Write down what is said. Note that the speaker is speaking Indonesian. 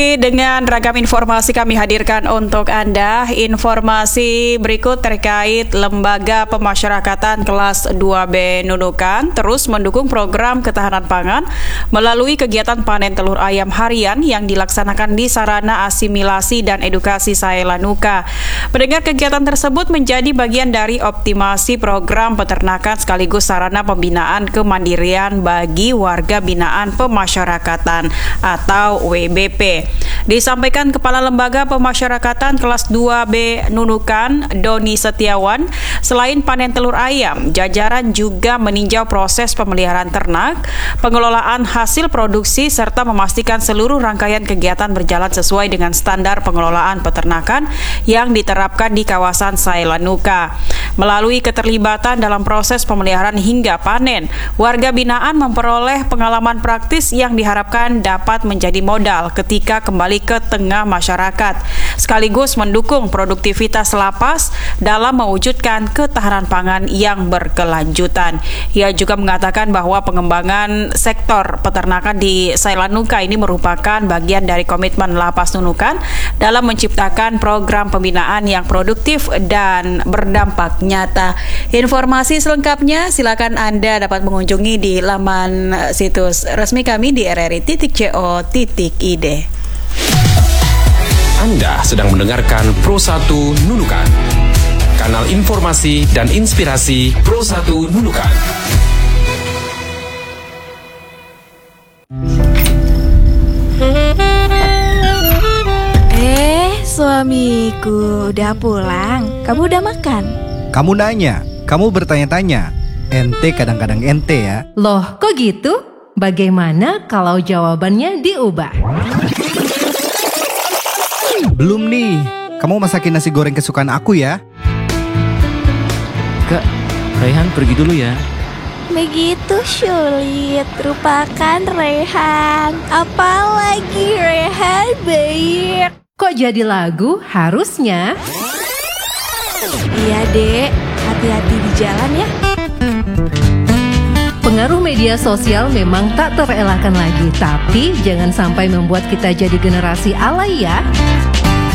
Dengan ragam informasi kami hadirkan untuk Anda. Informasi berikut terkait Lembaga Pemasyarakatan Kelas 2B Nunukan terus mendukung program ketahanan pangan melalui kegiatan panen telur ayam harian yang dilaksanakan di Sarana Asimilasi dan Edukasi Sailanuka. Mendengar kegiatan tersebut menjadi bagian dari optimasi program peternakan sekaligus sarana pembinaan kemandirian bagi warga binaan pemasyarakatan atau WBP. Disampaikan Kepala Lembaga Pemasyarakatan Kelas 2B Nunukan, Doni Setiawan, selain panen telur ayam, jajaran juga meninjau proses pemeliharaan ternak, pengelolaan hasil produksi, serta memastikan seluruh rangkaian kegiatan berjalan sesuai dengan standar pengelolaan peternakan yang diterapkan di kawasan Sailanuka. Melalui keterlibatan dalam proses pemeliharaan hingga panen, warga binaan memperoleh pengalaman praktis yang diharapkan dapat menjadi modal ketika kembali ke tengah masyarakat, sekaligus mendukung produktivitas lapas dalam mewujudkan ketahanan pangan yang berkelanjutan. Ia juga mengatakan bahwa pengembangan sektor peternakan di Sailanuka ini merupakan bagian dari komitmen Lapas Nunukan dalam menciptakan program pembinaan yang produktif dan berdampak nyata. Informasi selengkapnya silakan Anda dapat mengunjungi di laman situs resmi kami di rri.co.id. Anda sedang mendengarkan Pro 1 Nunukan, kanal informasi dan inspirasi Pro 1 Nunukan. Suamiku udah pulang. Kamu udah makan? Kamu nanya, kamu bertanya-tanya. Ente kadang-kadang ente ya. Loh, kok gitu? Bagaimana kalau jawabannya diubah? Belum nih, kamu masakin nasi goreng kesukaan aku ya. Kak, Raihan pergi dulu ya. Begitu sulit, rupakan Raihan. Apalagi Raihan baik. Kok jadi lagu harusnya? Iya dek, hati-hati di jalan ya. Pengaruh media sosial memang tak terelakkan lagi, tapi jangan sampai membuat kita jadi generasi alay ya.